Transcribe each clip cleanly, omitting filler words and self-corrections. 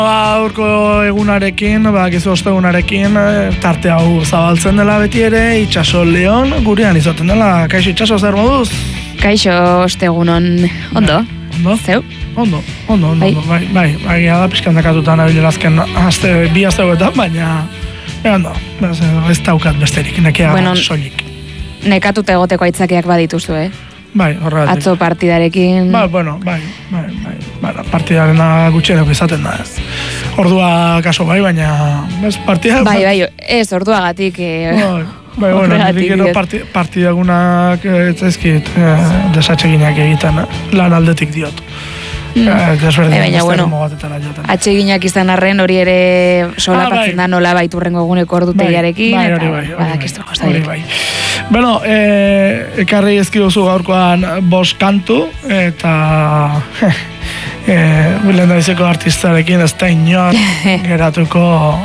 Aurko egunarekin, gizu ostegunarekin, tarte hau zabaltzen dela beti ere, Itxaso Leon gurean izaten dela. Kaixo Itxaso, zer moduz? Kaixo ostegunon, ondo? Ondo? Zeu? Ondo, bai, da pixkan dakatutan abilera azken bi aste hauetan, baina ondo, ez daukat besterik, nekea soilik. Nekatuta egoteko aitzakiak badituzu, Bai, horregatik. Atzo partidarekin... Bai, partidarena gutxeneko izaten da, Ordua kaso bai, baina... partida... Bai, ez, orduagatik... Bai, nirik gero partidagunak zaizkit desatxeginak egiten, lan aldetik diot. Baina, atxeginak izan arren hori ere solapatzen da nola baiturrengo eguneko ordutegiarekin. Bai. Bueno, ekarri ezkiduzu gaurkoan 5 kantu, eta lehendabiziko artistarekin ez da inor geratuko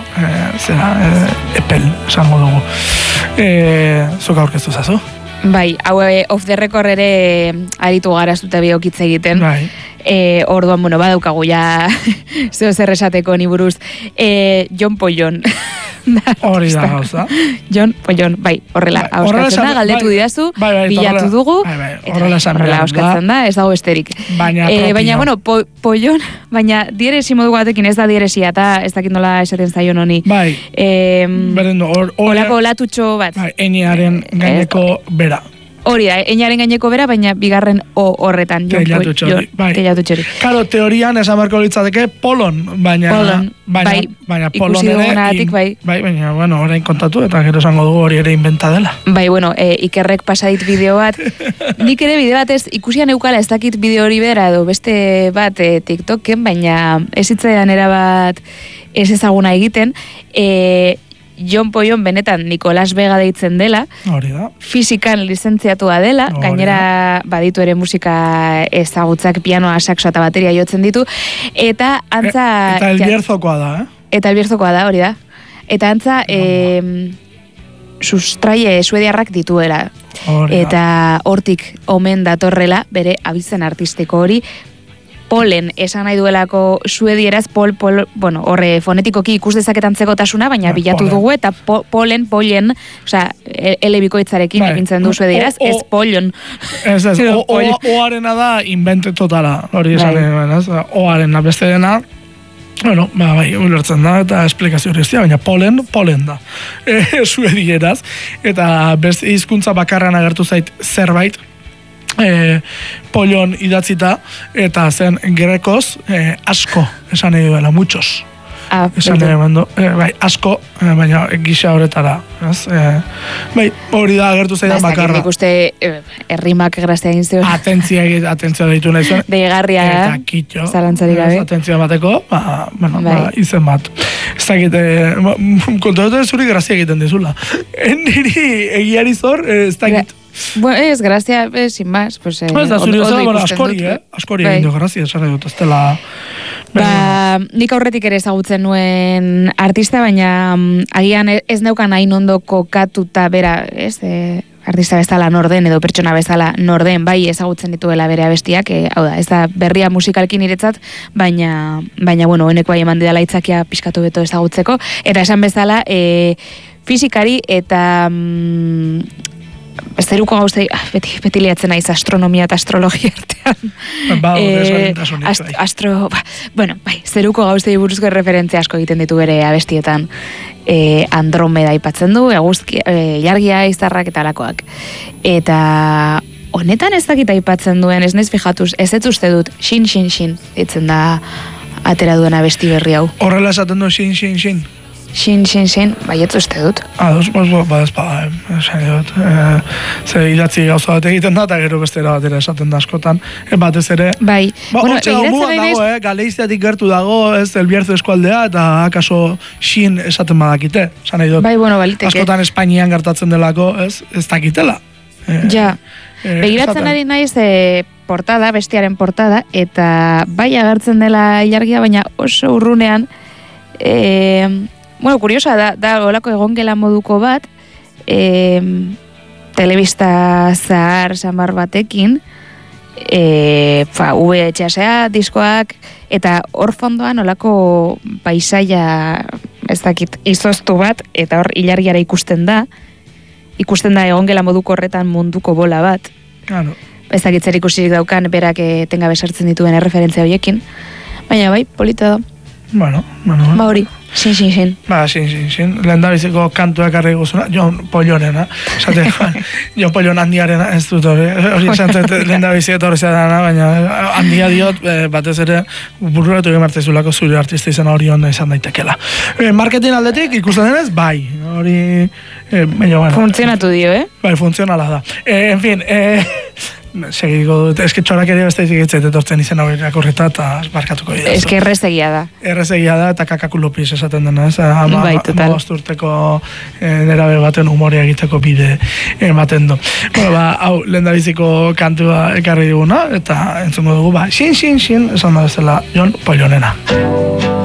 epel, esango dugu. Zuk aurkeztu zazu? Bai, hau off the record ere aritu garaztuta biokitze egiten. Bai. Orduan, badaukagu ja zeo zer esateko ni buruz. Jon Pollon. Hori da gauza. Jon Pollon, bai, horrela auskatzen da, galdetu didazu, bilatu dugu, horrela auskatzen da, ez dago besterik. Baina, Pollon, baina dieresi modu batekin ez da dieresia, eta ez dakit nola esaten zaion honi. Bai, olako olatutxo bat. Bai, eniaren gaineko bera. Hori da, eniaren gaineko bera, baina bigarren horretan. Teilatu txori. Karo, teorian esan marko litzateke polon, baina polon ere... Baina, orain kontatu, eta gero esango dugu hori ere inventa dela. Bai, Ikerrek pasadit bideo bat. Nik ere bideo bat ikusian eukala ez dakit bideo hori bera, edo beste bat TikToken, baina ez hitzaidan erabat ez ezaguna egiten. Jon Pollon benetan Nicolas Vega deitzen dela, fisikan lizentziatua dela, gainera baditu ere musika ezagutzak, pianoa, saxoa eta bateria jotzen ditu, eta antza... Eta elbierzokoa da, Eta elbierzokoa da, hori da. Eta antza sustraie suediarrak dituela. Eta hortik omen datorrela, bere abizen artistiko hori, Polen esan nahi duelako suedieraz, horre fonetikoki ikus dezaketantzeko tasuna, baina bilatu dugu, eta pollen, elebikoitzarekin egintzen du suedieraz, ez pollon. Oarena da invente totala, hori esan, oarena beste dena, ulertzen da, eta esplikazio hori baina polen da, suedieraz, eta beste hizkuntza bakarran agertu zait zerbait, Pollon idatzita, eta zen grekoz asko, esan nahi duela, muchos. Esan nahi asko, baina gisa horretara. Hori da agertu zaidan bakarra. Nik uste errimak grazia egin zuen. Atentzia deitu nahi zuen. Deigarria, eta kitxo. Zalantzarik gabe. Atentzia bateko, izen bat. Ez dakit, kontoratu zuri grazia egiten dizula. Niri egiari zor, ez dakit. Ez, grazia, sin más. Ez da, zuri askori egin dio grazia, esan dut, ez dela... Nik aurretik ere ezagutzen nuen artista, baina agian ez neukan hain ondo kokatuta bera, artista bezala norden edo pertsona bezala norden, bai ezagutzen dituela bere abestiak, hau da, ez da berria musikalkin iretzat, baina honeko bai eman didala itzakia pixkatu beto ezagutzeko, eta esan bezala fisikari eta zeruko gauzei, beti liatzen naiz astronomia eta astrologia artean. Zeruko gauzei buruzko referentzia asko egiten ditu bere abestietan. Andromeda aipatzen du, ilargia, izarrak eta alakoak. Eta honetan ez dakit aipatzen duen, ez naiz fijatuz, ez uste dut, xin, ditzen da atera duen abesti berri hau. Horrela esaten du, xin. Xin, baietz uste dut. Esan dut. Ze idatzi gauza bat egiten da, eta gero bestera batera esaten da askotan. Batez ere. Bai. Hortxe mugan dago, Galeiztiatik gertu dago, Elbierzo eskualdea, eta akaso xin esaten badakite. Esan nahi dut. Bai, baliteke. Askotan Espainian gertatzen delako, ez dakitela. Ja. Begiratzen ari naiz portada, bestiaren portada, eta bai agertzen dela ilargia, baina oso urrunean, kuriosa da olako egongela moduko bat, telebista zahar samar batekin, VHS-a diskoak, eta hor fondoan olako paisaia, ez dakit, izoztu bat, eta hor ilargiara ikusten da egongela moduko horretan munduko bola bat. Claro. Ez dakit zer ikusirik daukan berak tenga besartzen dituen erreferentzia horiekin. Baina bai, polita da. Bueno. Ba hori, sin. Ba, sin. Lehendabiziko kantuak arri guzuna, Jon Pollonena. Esate, Jon Pollon handiarena ez dut hori. Hori esantzat lehendabiziko torri zedana, baina handia diot, batez ere, bururatu egin martezulako zure artista izan hori onda izan daitekela. Marketing aldetik, ikusten denez, bai. Hori, bueno. Funtzionatu dio, Bai, funtzionala da. En fin, segiko dut, eske txorak ere beste izikitzet etortzen izen hori rakorreta eta barkatuko dira. Eske errezegia da. Errezegia da eta kakakulopiz esaten dena, ez? Bai, total. Amabosturteko nerabe baten humorea egiteko bide ematen du. Bueno, hau, lehendabiziko kantua ekarri diguna, eta entzungo dugu, sin, esan da bezala, Jon Pollonena.